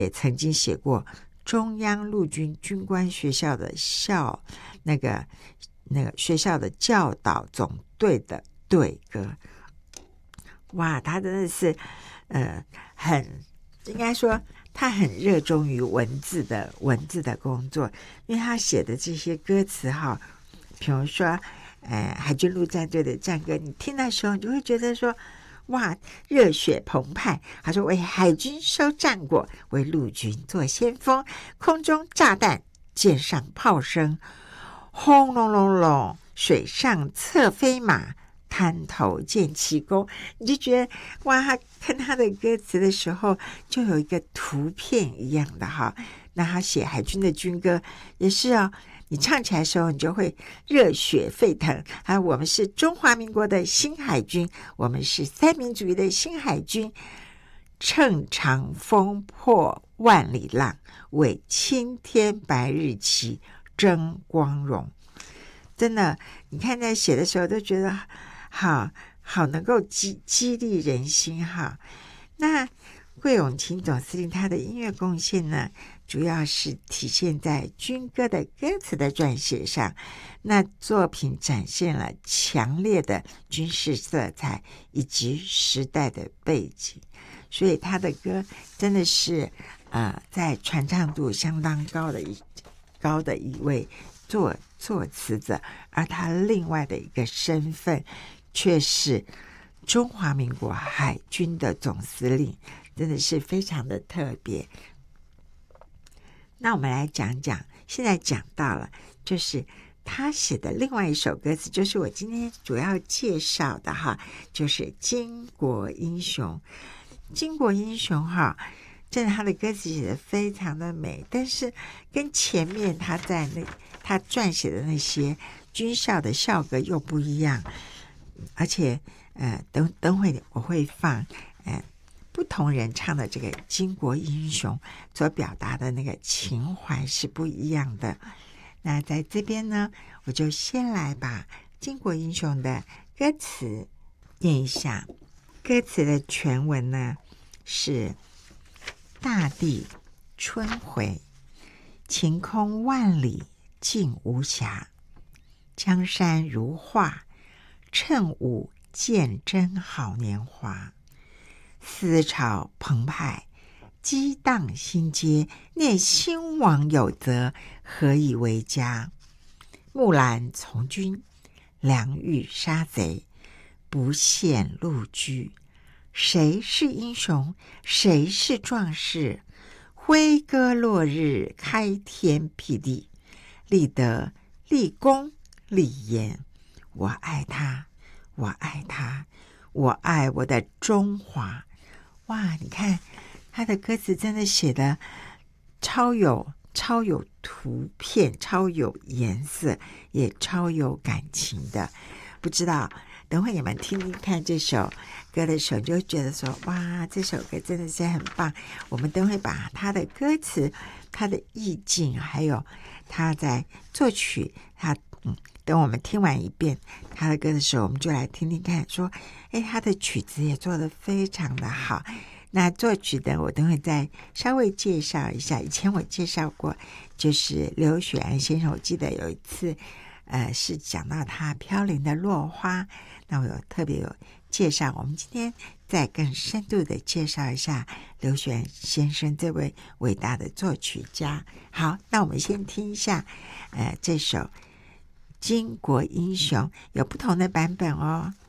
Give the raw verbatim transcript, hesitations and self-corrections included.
也曾经写过中央陆军军官学校的校那个那个学校的教导总队的队歌。哇，他真的是呃很应该说他很热衷于文字的文字的工作，因为他写的这些歌词哈，比如说呃海军陆战队的战歌，你听的时候你就会觉得说哇，热血澎湃！他说：“为海军收战果，为陆军做先锋。空中炸弹，舰上炮声，轰隆隆隆，水上侧飞马，滩头见奇功。”你就觉得哇，他看他的歌词的时候，就有一个图片一样的哈。那他写海军的军歌也是哦。你唱起来的时候，你就会热血沸腾啊！我们是中华民国的新海军，我们是三民主义的新海军，乘长风破万里浪，为青天白日旗争光荣。真的，你看在写的时候都觉得好好能够激激励人心哈。那桂永清总司令他的音乐贡献呢，主要是体现在军歌的歌词的撰写上。那作品展现了强烈的军事色彩以及时代的背景，所以他的歌真的是呃在传唱度相当高的一高的一位作作词者，而他另外的一个身份却是中华民国海军的总司令，真的是非常的特别。那我们来讲讲，现在讲到了就是他写的另外一首歌词，就是我今天主要介绍的哈，就是《巾帼英雄》。巾帼英雄哈，真的他的歌词写的非常的美，但是跟前面他在那他撰写的那些军校的校歌又不一样，而且呃，等等会我会放呃不同人唱的这个巾帼英雄所表达的那个情怀是不一样的。那在这边呢，我就先来把巾帼英雄的歌词念一下。歌词的全文呢是：大地春回，晴空万里尽无瑕，江山如画，趁舞见真好年华。思潮澎湃，激荡心阶，念兴亡有责，何以为家？木兰从军，良玉杀贼，不羡陆居。谁是英雄？谁是壮士？挥戈落日，开天辟地，立德、立功、立言。我爱他，我爱他，我爱我的中华。哇，你看他的歌词真的写的超有超有图片，超有颜色，也超有感情的。不知道等会你们听听看这首歌的时候，就会觉得说哇，这首歌真的是很棒。我们等会把他的歌词、他的意境，还有他在作曲，他嗯，等我们听完一遍他的歌的时候，我们就来听听看，说哎，他的曲子也做得非常的好。那作曲的我等会再稍微介绍一下，以前我介绍过，就是刘雪安先生，我记得有一次呃是讲到他飘零的落花，那我有特别有介绍。我们今天再更深度的介绍一下刘雪安先生这位伟大的作曲家。好，那我们先听一下呃这首巾帼英雄，有不同的版本哦。